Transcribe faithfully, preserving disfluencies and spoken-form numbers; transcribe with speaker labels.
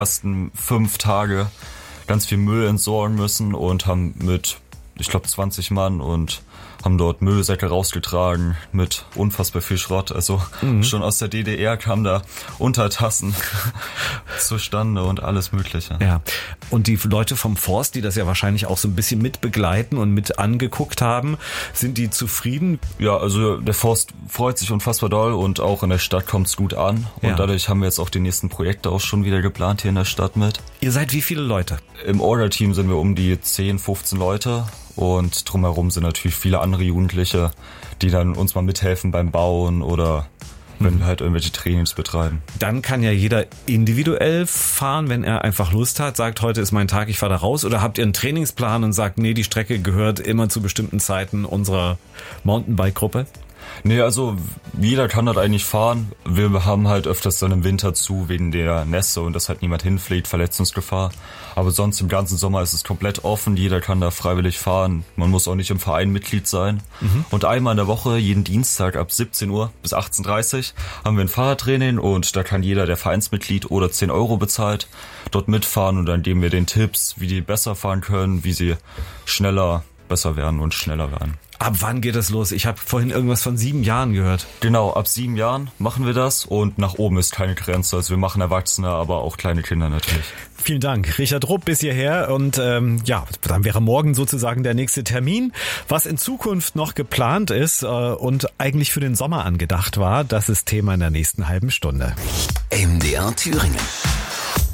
Speaker 1: ersten fünf Tage ganz viel Müll entsorgen müssen und haben mit, ich glaube, zwanzig Mann und haben dort Müllsäcke rausgetragen mit unfassbar viel Schrott. Also mhm. schon aus der D D R kamen da Untertassen zustande und alles Mögliche.
Speaker 2: Ja. Und die Leute vom Forst, die das ja wahrscheinlich auch so ein bisschen mit begleiten und mit angeguckt haben, sind die zufrieden?
Speaker 1: Ja, also der Forst freut sich unfassbar doll und auch in der Stadt kommt es gut an. Und ja. dadurch haben wir jetzt auch die nächsten Projekte auch schon wieder geplant hier in der Stadt mit.
Speaker 2: Ihr seid wie viele Leute?
Speaker 1: Im Orga-Team sind wir um die zehn, fünfzehn Leute. Und drumherum sind natürlich viele andere Jugendliche, die dann uns mal mithelfen beim Bauen oder wenn wir halt irgendwelche Trainings betreiben.
Speaker 2: Dann kann ja jeder individuell fahren, wenn er einfach Lust hat, sagt, heute ist mein Tag, ich fahre da raus. Oder habt ihr einen Trainingsplan und sagt, nee, die Strecke gehört immer zu bestimmten Zeiten unserer Mountainbike-Gruppe?
Speaker 1: Nee, also jeder kann das eigentlich fahren. Wir haben halt öfters dann im Winter zu, wegen der Nässe und dass halt niemand hinfliegt, Verletzungsgefahr. Aber sonst im ganzen Sommer ist es komplett offen, jeder kann da freiwillig fahren. Man muss auch nicht im Verein Mitglied sein. Mhm. Und einmal in der Woche, jeden Dienstag ab siebzehn Uhr bis achtzehn Uhr dreißig haben wir ein Fahrradtraining und da kann jeder, der Vereinsmitglied oder zehn Euro bezahlt, dort mitfahren und dann geben wir den Tipps, wie die besser fahren können, wie sie schneller besser werden und schneller werden.
Speaker 2: Ab wann geht das los? Ich habe vorhin irgendwas von sieben Jahren gehört.
Speaker 1: Genau, ab sieben Jahren machen wir das und nach oben ist keine Grenze. Also wir machen Erwachsene, aber auch kleine Kinder natürlich.
Speaker 2: Vielen Dank, Richard Rupp bis hierher und ähm, ja, dann wäre morgen sozusagen der nächste Termin. Was in Zukunft noch geplant ist äh, und eigentlich für den Sommer angedacht war, das ist Thema in der nächsten halben Stunde.
Speaker 3: M D R Thüringen.